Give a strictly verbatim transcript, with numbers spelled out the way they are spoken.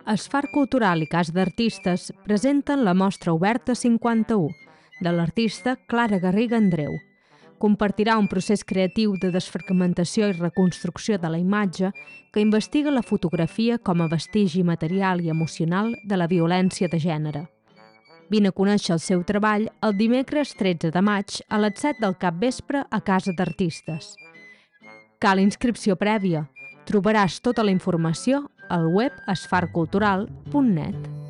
Esfar Cultural i Cas d'Artistes presenten la mostra oberta cinquanta-u de l'artista Clara Garriga Andreu. Compartirà un procés creatiu de desfragmentació i reconstrucció de la imatge que investiga la fotografia com a vestigi material i emocional de la violència de gènere. Vine a conèixer el seu treball el dimecres tretze de maig a les set del capvespre a Casa d'Artistes. Cal inscripció prèvia. Trobaràs tota la informació al web esfar cultural punt net.